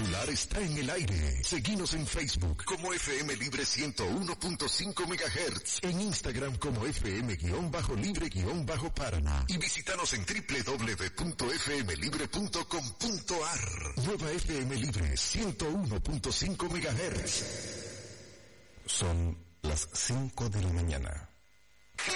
Popular está en el aire. Seguinos en Facebook como FM Libre 101.5 MHz, en Instagram como FM-Libre-Paraná y visítanos en www.fmlibre.com.ar. Nueva FM Libre 101.5 MHz. Son las 5 de la mañana.